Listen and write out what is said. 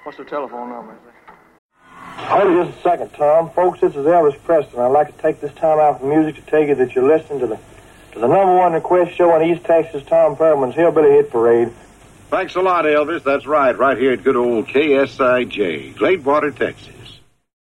What's the telephone number? Hold it just a second, Tom. Folks, this is Elvis Preston. I'd like to take this time out from music to tell you that you're listening to the number one request show on East Texas, Tom Perriman's Hillbilly Hit Parade. Thanks a lot, Elvis. That's right here at good old KSIJ, Gladewater, Texas.